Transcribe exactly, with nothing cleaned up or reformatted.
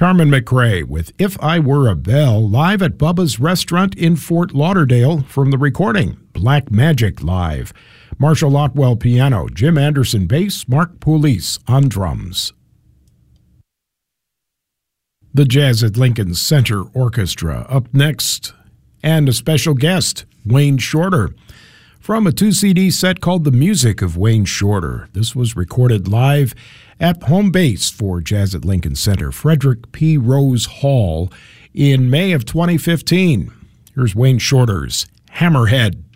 Carmen McRae with If I Were a Bell, live at Bubba's Restaurant in Fort Lauderdale from the recording, Black Magic Live. Marshall Otwell piano, Jim Anderson bass, Mark Pulis on drums. The Jazz at Lincoln Center Orchestra up next, and a special guest, Wayne Shorter, from a two C D set called The Music of Wayne Shorter. This was recorded live at home base for Jazz at Lincoln Center, Frederick P. Rose Hall, in May of twenty fifteen. Here's Wayne Shorter's Hammerhead.